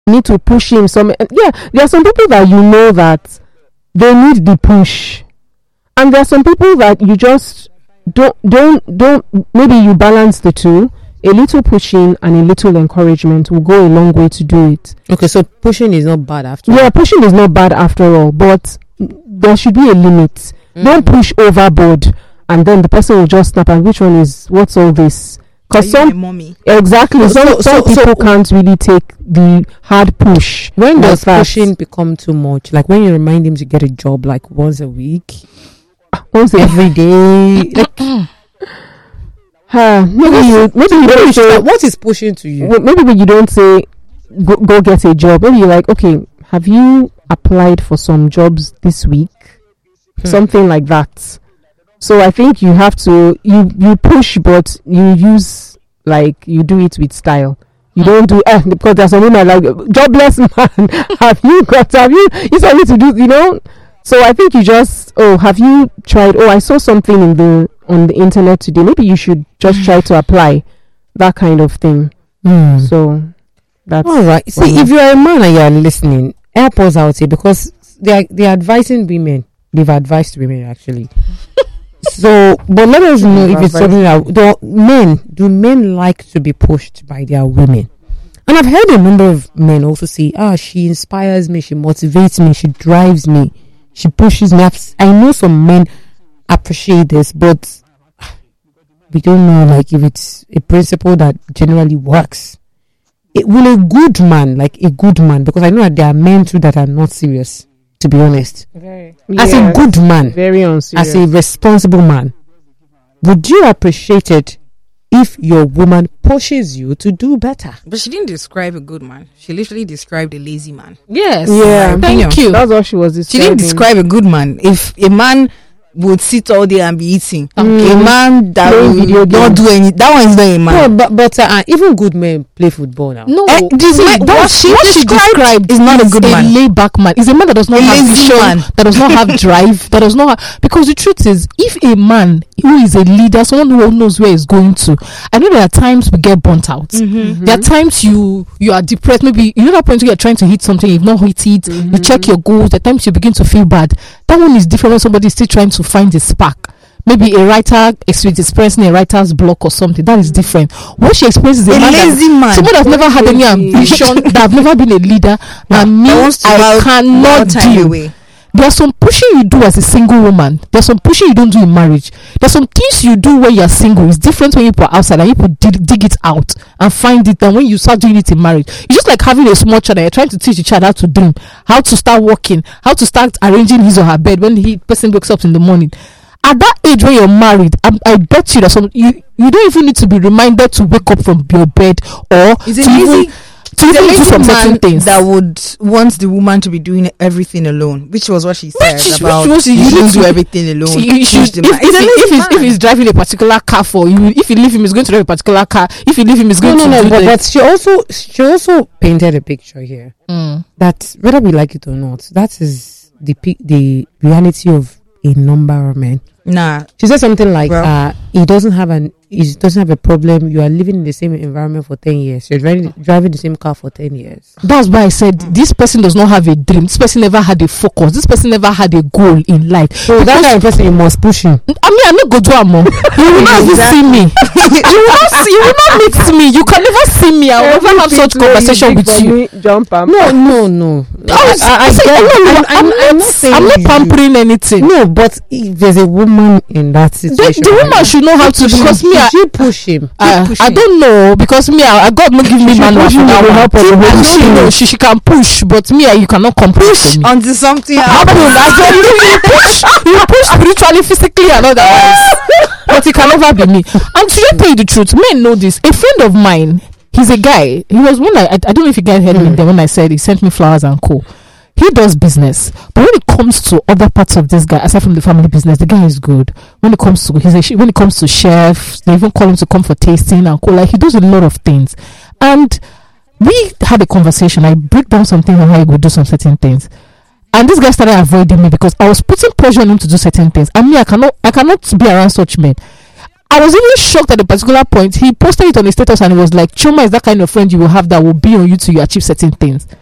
need to push him. There are some people that you know that they need the push, and there are some people that you just don't. Maybe you balance the two. A little pushing and a little encouragement will go a long way to do it. Okay, so pushing is not bad after all. Yeah, pushing is not bad after all, but there should be a limit. Don't push overboard, and then the person will just snap. And which one is what's all this? Because some mommy. Exactly. Some people can't really take the hard push. When does pushing become too much? Like when you remind him to get a job like once a week, every day. Maybe you don't say what is pushing to you. Maybe you don't say go get a job. Maybe you're like, okay, have you applied for some jobs this week? Something like that. So I think you have to you push, but you use you do it with style. You don't do because there's some women like jobless man. have you said me to do So I think you just have you tried? I saw something on the internet today. Maybe you should just try to apply that kind of thing. So that's all right. See, if you're a man and you're listening, help us out here because they're advising women. They've advised women actually. So, but let us know if it's something that do men like to be pushed by their women? And I've heard a number of men also say, she inspires me, she motivates me, she drives me, she pushes me. I know some men appreciate this, but we don't know if it's a principle that generally works. Will a good man, because I know that there are men too that are not serious, to be honest. As a good man, very unserious. As a responsible man, would you appreciate it if your woman pushes you to do better? But she didn't describe a good man. She literally described a lazy man. Yes. Yeah. Thank you. That's what she was describing. She didn't describe a good man. If a man would sit all day and be eating, a man that will not do any, that one is not a man. No, but even good men play football now. No, what she described is not a good man. A laid-back man. Is a man that does not have vision, that does not have drive, that does not have, because the truth is, if a man who is a leader, someone who knows where he's going to, I know there are times we get burnt out. There are times you are depressed. Maybe that point you're trying to hit something, you've not hit it. You check your goals. There are times you begin to feel bad. That one is different when somebody is still trying to find a spark. Maybe a writer experiencing a writer's block or something. That is different. What she experiences is a lazy man. Someone that's never had any ambition, that have never been a leader, and me, I cannot deal. There's some pushing you do as a single woman. There's some pushing you don't do in marriage. There's some things you do when you're single. It's different when you put outside and you put dig it out and find it. And when you start doing it in marriage, it's just like having a small child and you're trying to teach the child how to dream, how to start walking, how to start arranging his or her bed when the person wakes up in the morning. At that age when you're married, I bet you that you don't even need to be reminded to wake up from your bed or to even do some certain things. That would want the woman to be doing everything alone, which was what she said about you shouldn't do everything alone. If he's driving a particular car for you, if you leave him, he's going to drive a particular car. If you leave him, he's going to do but she also painted a picture here that whether we like it or not, that is the reality of a number of men. Nah, she said something like, he doesn't have a problem. You are living in the same environment for 10 years. You're driving the same car for 10 years. That's why I said this person does not have a dream. This person never had a focus. This person never had a goal in life. So that kind of person, you must push him. I'm not going to do more. You will not see me. You will not meet me. You can never see me. I will never have such conversation with you. No. I'm not pampering anything. No, but if there's a woman in that situation, the woman should know how to, because me, you push him. I don't know, because me, God not give me manual for now. She can push, but me, you cannot push onto something. You push spiritually, physically, and otherwise. But it can never be me. And to tell you the truth, men know this. A friend of mine, he's a guy. He was one. I don't know if you guys heard me then when I said he sent me flowers and co. He does business, but when it comes to other parts of this guy, aside from the family business, the guy is good. When it comes to chefs, they even call him to come for tasting and co. He does a lot of things. And we had a conversation. I break down something on how he would do some certain things. And this guy started avoiding me because I was putting pressure on him to do certain things. And me, I cannot be around such men. I was even shocked at a particular point. He posted it on his status and it was like, Chioma is that kind of friend you will have that will be on you till you achieve certain things.